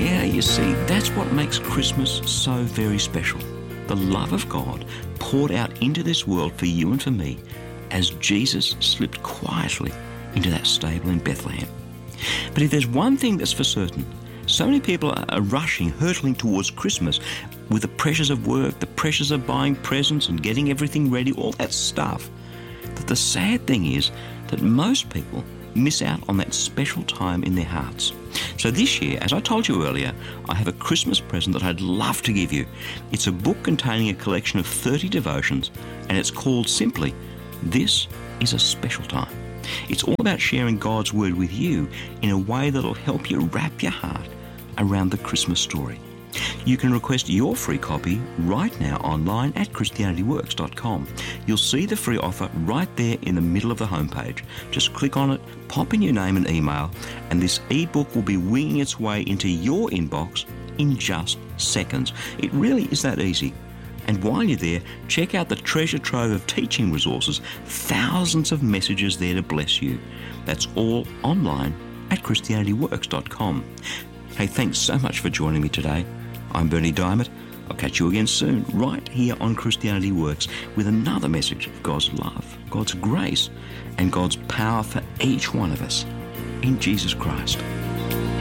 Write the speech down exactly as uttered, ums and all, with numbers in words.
Yeah, you see, that's what makes Christmas so very special. The love of God poured out into this world for you and for me as Jesus slipped quietly into that stable in Bethlehem. But if there's one thing that's for certain, so many people are rushing, hurtling towards Christmas with the pressures of work, the pressures of buying presents and getting everything ready, all that stuff, that the sad thing is that most people miss out on that special time in their hearts. So this year, as I told you earlier, I have a Christmas present that I'd love to give you. It's a book containing a collection of thirty devotions, and it's called simply, This is a Special Time. It's all about sharing God's Word with you in a way that'll help you wrap your heart around the Christmas story. You can request your free copy right now online at Christianity Works dot com. You'll see the free offer right there in the middle of the homepage. Just click on it, pop in your name and email, and this ebook will be winging its way into your inbox in just seconds. It really is that easy. And while you're there, check out the treasure trove of teaching resources, thousands of messages there to bless you. That's all online at Christianity Works dot com. Hey, thanks so much for joining me today. I'm Berni Dymet. I'll catch you again soon, right here on Christianity Works, with another message of God's love, God's grace, and God's power for each one of us in Jesus Christ.